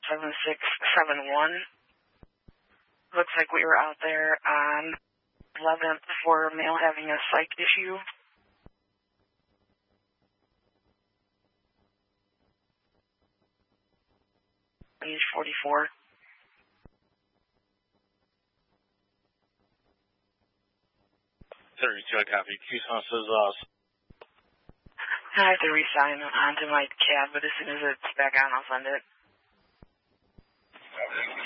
7671. Looks like we were out there on 11th for a male having a psych issue. Age 44. 32, I copy. Tucson says, I have to re-sign onto my cab, but as soon as it's back on, I'll send it.